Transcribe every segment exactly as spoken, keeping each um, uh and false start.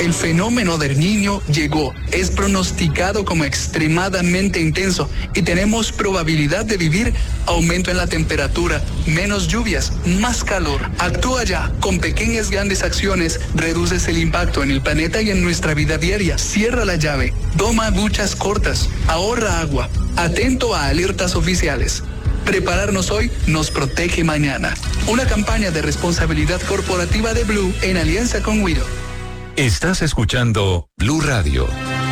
El fenómeno del Niño llegó, es pronosticado como extremadamente intenso y tenemos probabilidad de vivir aumento en la temperatura, menos lluvias, más calor. Actúa ya, con pequeñas grandes acciones, reduces el impacto en el planeta y en nuestra vida diaria. Cierra la llave, toma duchas cortas, ahorra agua, atento a alertas oficiales. Prepararnos hoy nos protege mañana. Una campaña de responsabilidad corporativa de Blue en alianza con Wido. Estás escuchando Blue Radio.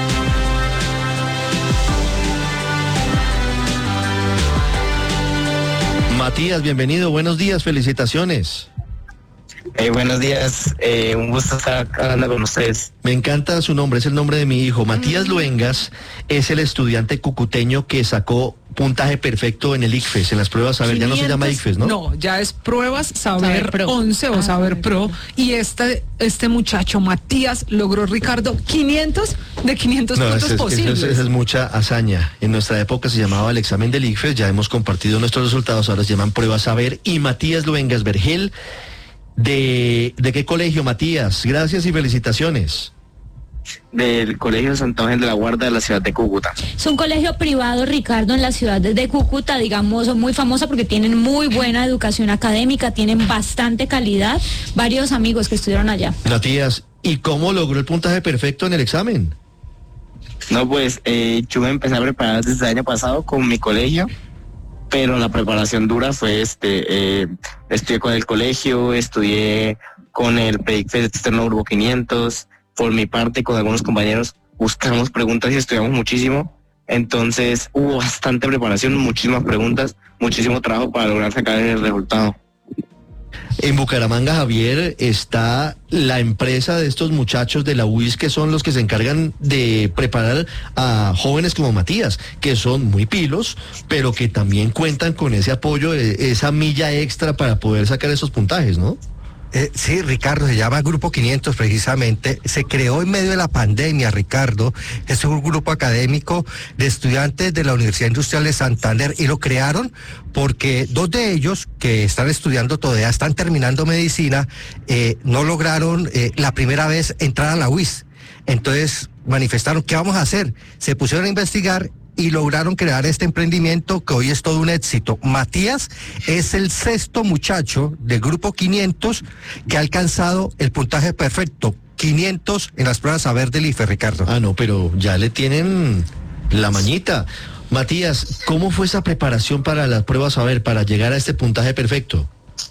Matías, bienvenido, buenos días, felicitaciones. Eh, buenos días, eh, un gusto estar hablando con ustedes. Me encanta su nombre, es el nombre de mi hijo. Matías Luengas es el estudiante cucuteño que sacó puntaje perfecto en el ICFES, en las pruebas Saber, ya no se llama ICFES, ¿no? No, ya es Pruebas Saber, Saber once o ah, Saber Pro, y este, este muchacho, Matías, logró, Ricardo, quinientos de quinientos no, puntos esa es, posibles. esa es, esa es mucha hazaña. En nuestra época se llamaba el examen del ICFES, ya hemos compartido nuestros resultados, ahora se llaman Pruebas Saber, y Matías Luengas Vergel, ¿de, de qué colegio, Matías? Gracias y felicitaciones. Del Colegio Santo Ángel de la Guarda de la ciudad de Cúcuta. Es un colegio privado, Ricardo, en la ciudad de Cúcuta, digamos, muy famosa porque tienen muy buena educación académica, tienen bastante calidad, varios amigos que estudiaron allá. Matías, ¿y cómo logró el puntaje perfecto en el examen? No, pues eh, yo me empecé a preparar desde el año pasado con mi colegio, pero la preparación dura fue este, eh, estudié con el colegio, estudié con el PEICFES externo Grupo quinientos. Por mi parte, con algunos compañeros, buscamos preguntas y estudiamos muchísimo. Entonces, hubo bastante preparación, muchísimas preguntas, muchísimo trabajo para lograr sacar el resultado. En Bucaramanga, Javier, está la empresa de estos muchachos de la U I S, que son los que se encargan de preparar a jóvenes como Matías, que son muy pilos, pero que también cuentan con ese apoyo, esa milla extra para poder sacar esos puntajes, ¿no? Eh, sí, Ricardo, se llama Grupo quinientos precisamente. Se creó en medio de la pandemia, Ricardo. Es un grupo académico de estudiantes de la Universidad Industrial de Santander y lo crearon porque dos de ellos que están estudiando todavía, están terminando medicina, eh, no lograron eh, la primera vez entrar a la U I S. Entonces manifestaron, ¿qué vamos a hacer? Se pusieron a investigar y lograron crear este emprendimiento que hoy es todo un éxito. Matías es el sexto muchacho del Grupo quinientos que ha alcanzado el puntaje perfecto, quinientos en las pruebas Saber del IFE, Ricardo. Ah, no, pero ya le tienen la mañita. Matías, ¿cómo fue esa preparación para las pruebas Saber, para llegar a este puntaje perfecto?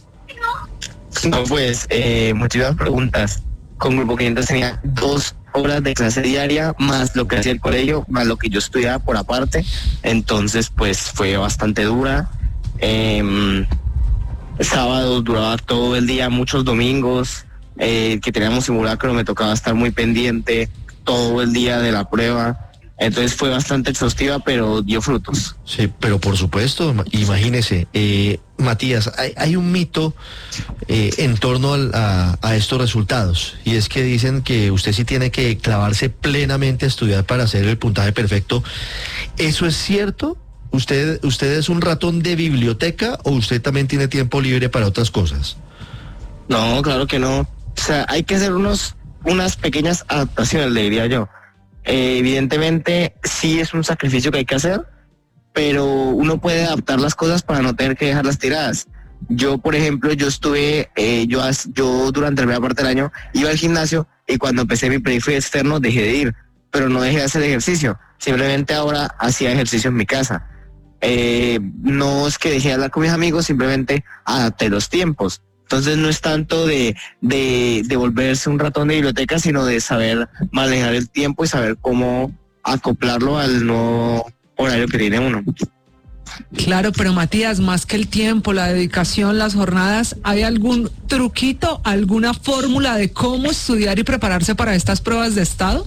No, pues, eh, muchísimas preguntas. Con Grupo quinientos tenía dos horas de clase diaria, más lo que hacía el colegio, más lo que yo estudiaba por aparte. Entonces, pues, fue bastante dura. Eh, sábados duraba todo el día, muchos domingos, eh, que teníamos simulacro, me tocaba estar muy pendiente todo el día de la prueba. Entonces fue bastante exhaustiva, pero dio frutos. Sí, pero por supuesto, imagínese, eh, Matías, hay, hay un mito eh, en torno al, a, a estos resultados, y es que dicen que usted sí tiene que clavarse plenamente a estudiar para hacer el puntaje perfecto. ¿Eso es cierto? ¿Usted, usted es un ratón de biblioteca o usted también tiene tiempo libre para otras cosas? No, claro que no. O sea, hay que hacer unos, unas pequeñas adaptaciones, le diría yo. Eh, evidentemente sí es un sacrificio que hay que hacer, pero uno puede adaptar las cosas para no tener que dejarlas tiradas. Yo, por ejemplo, yo estuve, eh, yo, yo durante la primera parte del año iba al gimnasio y cuando empecé mi pre-IFE externo dejé de ir, pero no dejé de hacer ejercicio, simplemente ahora hacía ejercicio en mi casa. Eh, no es que dejé de hablar con mis amigos, simplemente adapté los tiempos. Entonces no es tanto de, de, de volverse un ratón de biblioteca, sino de saber manejar el tiempo y saber cómo acoplarlo al nuevo horario que tiene uno. Claro, pero Matías, más que el tiempo, la dedicación, las jornadas, ¿hay algún truquito, alguna fórmula de cómo estudiar y prepararse para estas pruebas de estado?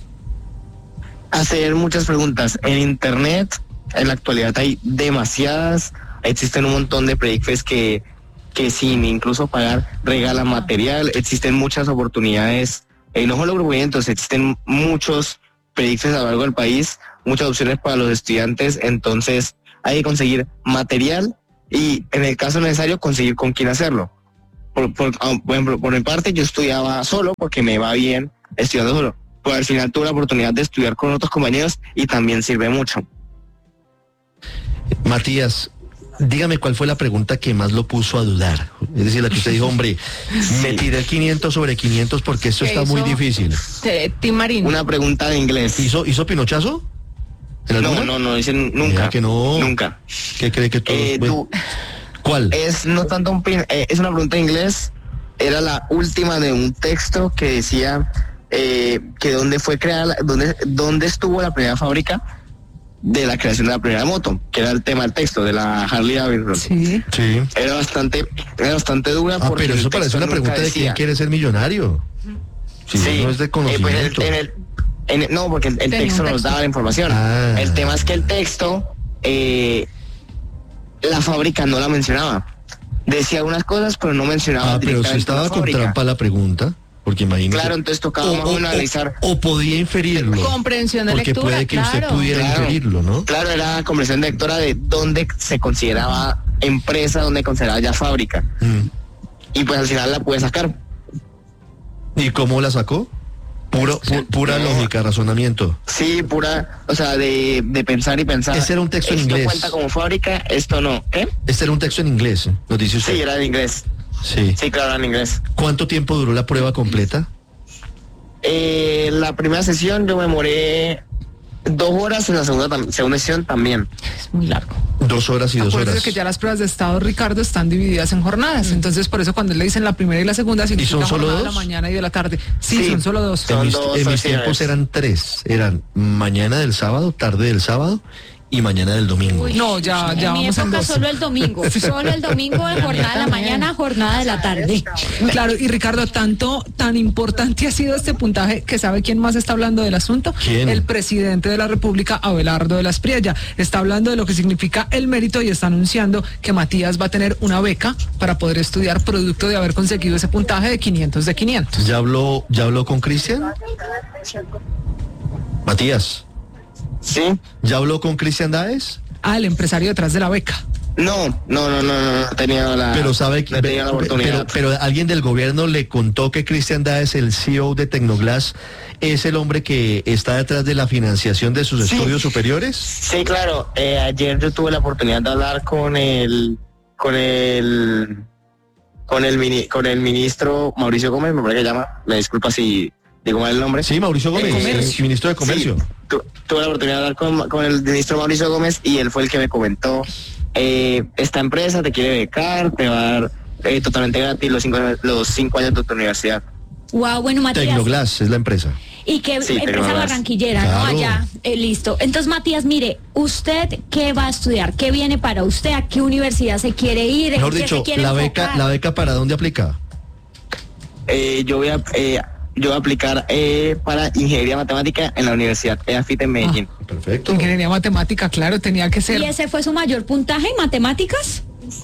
Hacer muchas preguntas. En internet, en la actualidad hay demasiadas, existen un montón de pre-ICFES que que sin incluso pagar regalan material, existen muchas oportunidades, eh, no solo Grupo quinientos, existen muchos pre-ICFES a lo largo del país, muchas opciones para los estudiantes, entonces hay que conseguir material y en el caso necesario conseguir con quién hacerlo. Por, por, por ejemplo, por mi parte yo estudiaba solo porque me va bien estudiando solo, pues al final tuve la oportunidad de estudiar con otros compañeros y también sirve mucho. Matías, dígame cuál fue la pregunta que más lo puso a dudar. Es decir, la que usted dijo, hombre, me tiré quinientos sobre quinientos porque esto está muy difícil. Tim Marín. Una pregunta de inglés. ¿Hizo, hizo pinochazo? ¿En No, alguna? no, no, dicen nunca. Mira que no. Nunca. ¿Qué cree que todo? Eh, bueno, tú- ¿Cuál? Es no tanto un pin, eh, es una pregunta en inglés. Era la última de un texto que decía eh, que dónde fue creada, la- dónde, dónde estuvo la primera fábrica de la creación de la primera moto, que era el tema del texto de la Harley Davidson. Sí. Sí. Era bastante, era bastante dura. Ah, porque pero el eso parece texto una nunca pregunta de decía. quién quiere ser millonario. Si Sí, no es de eh, pues, conocimiento. en el- en el- en el- no, porque el, el Tenía texto un nos texto. daba la información. Ah. El tema es que el texto, eh, la fábrica no la mencionaba. Decía unas cosas, pero no mencionaba Ah, pero si directamente estaba la con fábrica. trampa la pregunta, porque imagínese. Claro, entonces tocaba o, más o o- menos analizar. o- o podía inferirlo. Comprensión de porque lectura, puede que usted claro. pudiera Claro. inferirlo, ¿no? Claro, era comprensión lectora de dónde se consideraba empresa, dónde consideraba ya fábrica. Mm. Y pues al final la pude sacar. ¿Y cómo la sacó? Puro, pu- pura No. lógica, razonamiento. Sí, pura, o sea, de, de pensar y pensar. Ese era un texto en esto inglés. cuenta como fábrica, esto no. ¿Qué? Este era un texto en inglés, nos dice usted. Sí, era en inglés. Sí. Sí, claro, era en inglés. ¿Cuánto tiempo duró la prueba completa? Eh, la primera sesión yo me demoré dos horas, en la segunda, tam- segunda sesión también. Es muy largo. Dos horas y dos Acuérdese horas. que ya las pruebas de estado, Ricardo, están divididas en jornadas. Entonces, por eso cuando le dicen la primera y la segunda, significa son solo jornada de dos? la mañana y de la tarde. Sí, Sí. son solo dos. En Son mis, dos en mis sesiones. tiempos eran tres. Eran mañana del sábado, tarde del sábado y mañana del domingo. No, ya, ya en mi vamos en época dos. solo el domingo, solo el domingo de jornada de la mañana, jornada de la tarde. Claro, y Ricardo, tanto, tan importante ha sido este puntaje que sabe quién más está hablando del asunto. ¿Quién? El presidente de la República, Abelardo de la Espriella. Está hablando de lo que significa el mérito y está anunciando que Matías va a tener una beca para poder estudiar producto de haber conseguido ese puntaje de quinientos de quinientos. ¿Ya habló, ya habló con Cristian? Matías, ¿Sí? ¿ya habló con Cristian Dáez? Ah, el empresario detrás de la beca. No, no, no, no, no, no he tenido la, Pero sabe que no he tenido la pero, oportunidad. pero alguien del gobierno le contó que Cristian Dáez, el C E O de Tecnoglass, es el hombre que está detrás de la financiación de sus Sí. estudios superiores. Sí, claro. Eh, ayer yo tuve la oportunidad de hablar con el, con el, con el, mini- con el ministro Mauricio Gómez, me parece que llama. Me disculpa si digo mal el nombre. Sí, Mauricio Gómez, Comercio. eh, ministro de Comercio. Sí, tu- tuve la oportunidad de hablar con, con el ministro Mauricio Gómez y él fue el que me comentó, eh, esta empresa te quiere becar, te va a dar eh, totalmente gratis los cinco, los cinco años de tu universidad. Wow, bueno, Matías. Tecnoglass es la empresa. Y que Sí, empresa Tecnoglass. barranquillera, ¿no? Claro. Allá, eh, listo. Entonces, Matías, mire, ¿usted qué va a estudiar? ¿Qué viene para usted? ¿A qué universidad se quiere ir? ¿En Mejor qué dicho, se quiere la beca, enfocar? la beca ¿para dónde aplica? Eh, yo voy a eh, yo voy a aplicar eh, para ingeniería matemática en la Universidad E A F I T en Medellín. Perfecto. Ingeniería matemática, claro, tenía que ser. ¿Y ese fue su mayor puntaje en matemáticas?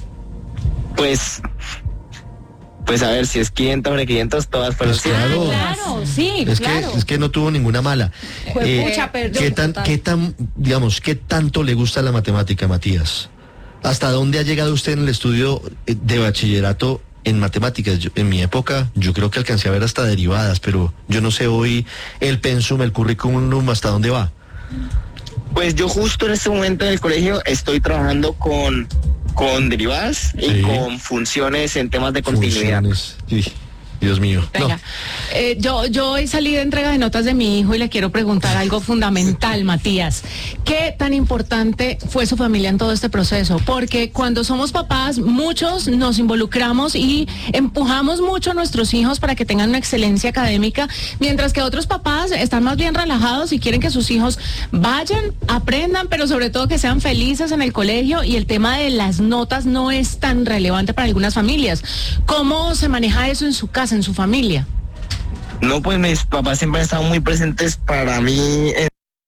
Pues, pues a ver, si es quinientos sobre quinientos, todas fueron Pues cien. claro. Ah, claro, sí, Es claro. que, es que no tuvo ninguna mala. Fue pucha, perdón, ¿qué, tan, total. ¿Qué tan, digamos, qué tanto le gusta la matemática, Matías? ¿Hasta dónde ha llegado usted en el estudio eh, de bachillerato en matemáticas? Yo- en mi época, yo creo que alcancé a ver hasta derivadas, pero yo no sé hoy el pensum, el currículum, hasta dónde va. Pues yo justo en este momento en el colegio estoy trabajando con, con derivadas Sí. y con funciones en temas de continuidad. Funciones. Sí, Dios mío. No. Venga, eh, yo, yo hoy salí de entrega de notas de mi hijo y le quiero preguntar algo fundamental, Matías. ¿Qué tan importante fue su familia en todo este proceso? Porque cuando somos papás, muchos nos involucramos y empujamos mucho a nuestros hijos para que tengan una excelencia académica, mientras que otros papás están más bien relajados y quieren que sus hijos vayan, aprendan, pero sobre todo que sean felices en el colegio, y el tema de las notas no es tan relevante para algunas familias. ¿Cómo se maneja eso en su casa, en su familia? No, pues mis papás siempre han estado muy presentes para mí. eh,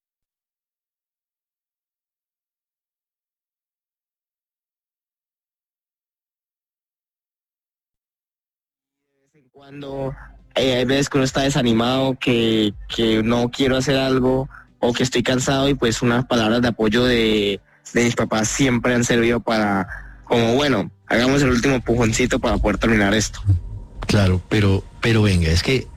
de vez en cuando eh, hay veces que uno está desanimado, que, que no quiero hacer algo o que estoy cansado, y pues unas palabras de apoyo de, de mis papás siempre han servido para, como bueno, hagamos el último empujoncito para poder terminar esto. Claro, pero, pero venga, es que